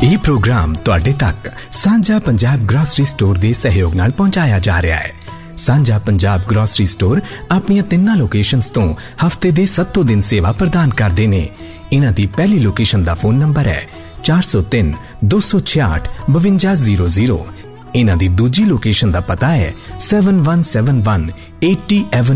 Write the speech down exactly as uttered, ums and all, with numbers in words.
ਇਹ ਪ੍ਰੋਗਰਾਮ ਤੁਹਾਡੇ ਤੱਕ ਸਾਂਝਾ ਪੰਜਾਬ ਗ੍ਰੋਸਰੀ ਸਟੋਰ ਦੇ ਸਹਿਯੋਗ ਨਾਲ ਪਹੁੰਚਾਇਆ ਜਾ ਰਿਹਾ ਹੈ। ਸਾਂਝਾ ਪੰਜਾਬ ਗ੍ਰੋਸਰੀ ਸਟੋਰ ਆਪਣੀਆਂ ਤਿੰਨਾਂ ਲੋਕੇਸ਼ਨਸ ਤੋਂ ਹਫਤੇ ਦੇ ਸੱਤੋਂ ਦਿਨ ਸੇਵਾ ਪ੍ਰਦਾਨ ਕਰਦੇ ਨੇ। ਇਹਨਾਂ ਦੀ ਪਹਿਲੀ ਲੋਕੇਸ਼ਨ ਦਾ ਫੋਨ ਨੰਬਰ ਹੈ ਚਾਰ ਸੌ ਤਿੰਨ ਦੋ ਸੌ ਛਿਆਹਠ ਬਵੰਜਾ ਜ਼ੀਰੋ ਜ਼ੀਰੋ। ਇਹਨਾਂ ਦੀ ਦੂਜੀ ਲੋਕੇਸ਼ਨ ਦਾ ਪਤਾ ਹੈ seven one seven one eighty Avon